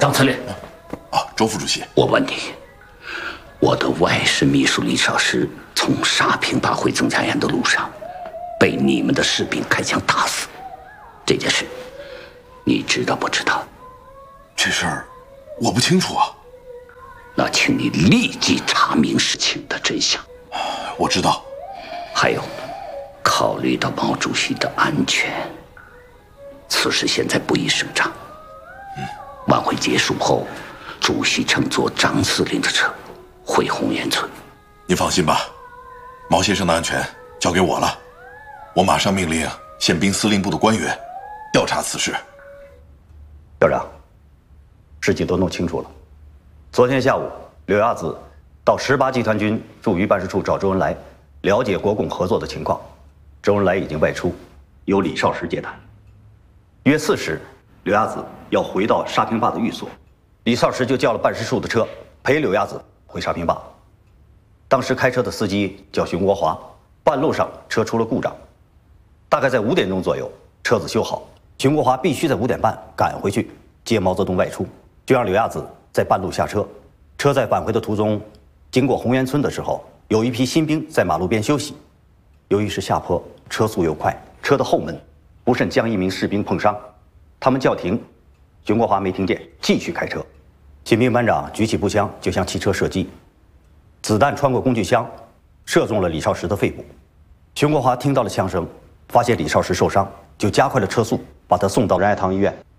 张司令。 周副主席， 我问你，我的外事秘书李少石从沙坪坝回曾家堰的路上，被你们的士兵开枪打死，这件事你知道不知道？ 这事儿我不清楚啊。 那请你立即查明事情的真相。 我知道。 还有，考虑到毛主席的安全，此事现在不宜声张。晚会结束后，主席乘坐张司令的车回红岩村。 您放心吧，毛先生的安全交给我了，我马上命令宪兵司令部的官员调查此事。 校长，事情都弄清楚了。昨天下午，柳亚子到18集团军驻豫办事处找周恩来，了解国共合作的情况。周恩来已经外出，由李少石接谈。约4时，柳亚子要回到沙坪坝的寓所，李少石就叫了办事处的车陪柳亚子回沙坪坝。当时开车的司机叫熊国华，半路上车出了故障，大概在5点钟左右，车子修好，熊国华必须在5点半赶回去接毛泽东外出，就让柳亚子在半路下车。车在返回的途中，经过红岩村的时候，有一批新兵在马路边休息。由于是下坡，车速又快，车的后门不慎将一名士兵碰伤，他们叫停，熊国华没听见，继续开车。新兵班长举起步枪就向汽车射击，子弹穿过工具箱，射中了李少石的肺部。熊国华听到了枪声，发现李少石受伤，就加快了车速，把他送到仁爱堂医院。